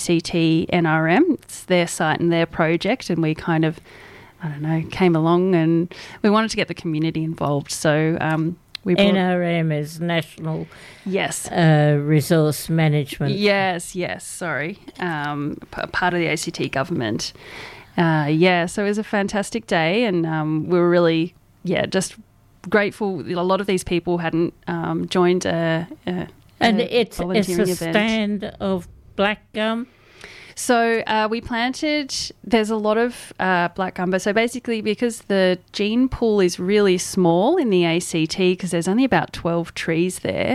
ACT NRM. It's their site and their project, and we kind of, came along and we wanted to get the community involved. So we brought... NRM is National Yes. Resource Management. Yes, sorry. Part of the ACT government. So it was a fantastic day, and we were really, just grateful. A lot of these people hadn't joined and it's a event. stand of black gum. So we planted, there's a lot of black gum. So basically, because the gene pool is really small in the ACT, because there's only about 12 trees there,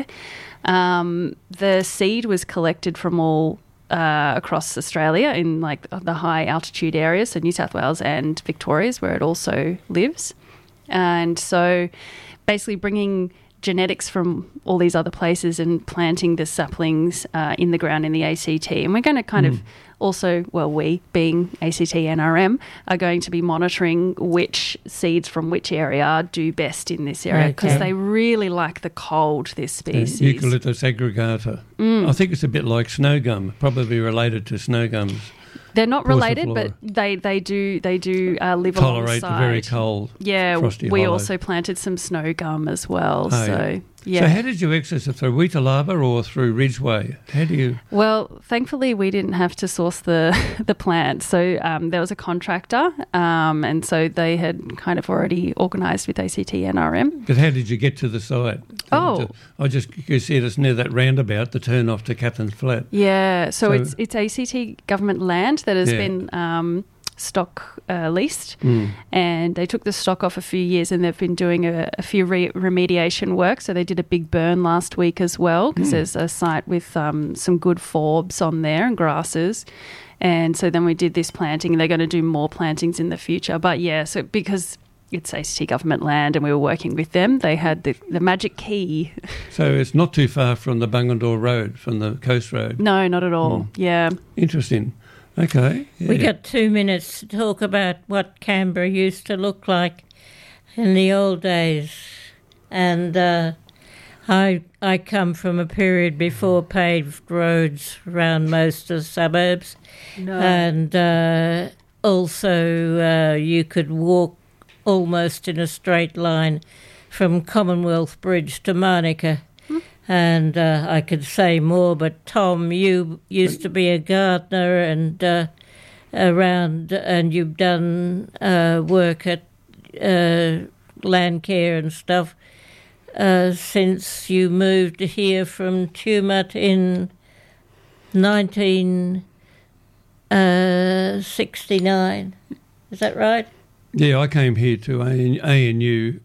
the seed was collected from all across Australia in like the high altitude areas, so New South Wales and Victoria is where it also lives. And so basically bringing genetics from all these other places and planting the saplings in the ground in the ACT. And we're going to kind of also, we being ACT NRM, are going to be monitoring which seeds from which area do best in this area, because they really like the cold, this species. Eucalyptus aggregata. I think it's a bit like snow gum, probably related to snow gums. They're not related, but they do live tolerate alongside. Very cold. Yeah, frosty we hollow. Also planted some snow gum as well. So So how did you access it, through Weetalaba or through Ridgeway? How do you? Well, thankfully we didn't have to source the plant. So there was a contractor, and so they had kind of already organised with ACT NRM. But how did you get to the site? I just you said it's near that roundabout, the turn off to Captain's Flat. Yeah, so it's ACT government land that has been stock leased, and they took the stock off a few years, and they've been doing a few remediation work. So they did a big burn last week as well, because there's a site with some good forbs on there and grasses. And so then we did this planting, and they're going to do more plantings in the future. But so because it's ACT government land and we were working with them, they had the magic key. So it's not too far from the Bungendore Road, from the Coast Road? No, not at all. Yeah. Interesting. Okay. Yeah. We got 2 minutes to talk about what Canberra used to look like in the old days. And I come from a period before paved roads around most of the suburbs. No. And also you could walk almost in a straight line from Commonwealth Bridge to Monica. And I could say more, but Tom, you used to be a gardener and around, and you've done work at land care and stuff since you moved here from Tumut in 1969. Is that right? Yeah, I came here to ANU in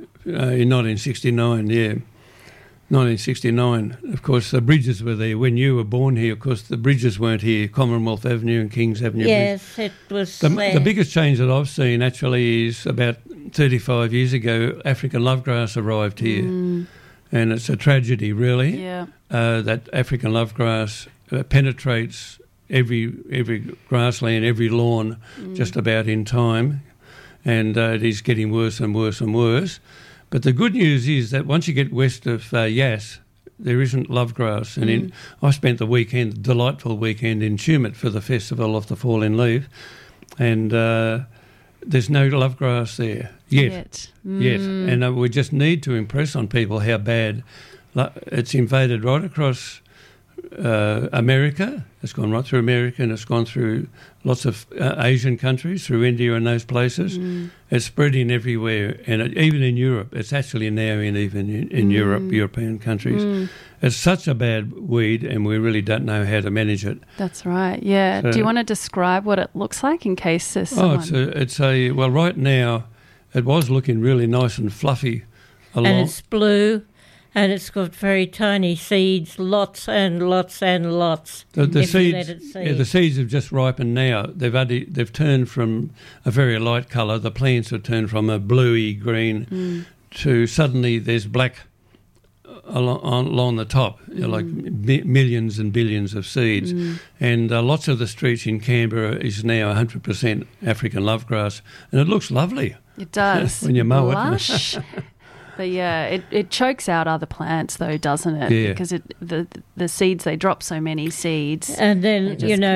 1969, 1969. Of course, the bridges were there. When you were born here, of course, the bridges weren't here, Commonwealth Avenue and Kings Avenue. Yes, it was the biggest change that I've seen, actually, is about 35 years ago, African lovegrass arrived here. And it's a tragedy, really, that African lovegrass penetrates every grassland, every lawn, just about in time. And it is getting worse and worse and worse. But the good news is that once you get west of Yass, there isn't lovegrass. And I spent the delightful weekend in Tumut for the Festival of the Falling Leaf, and there's no lovegrass there yet. And we just need to impress on people how bad it's invaded right across America. It's gone right through America, and it's gone through lots of Asian countries, through India and those places. It's spreading everywhere, and even in Europe. It's actually now in European countries. It's such a bad weed, and we really don't know how to manage it. That's right, yeah. So, do you want to describe what it looks like in case there's someone... well, right now it was looking really nice and fluffy. And it's blue. And it's got very tiny seeds, lots and lots and lots. The seeds have just ripened now. They've turned from a very light colour. The plants have turned from a bluey green to suddenly there's black along the top, like millions and billions of seeds. And lots of the streets in Canberra is now 100% African lovegrass, and it looks lovely. It does. When you mow Lush. it. But yeah, it chokes out other plants though, doesn't it? Yeah. Because the seeds, they drop so many seeds. And then,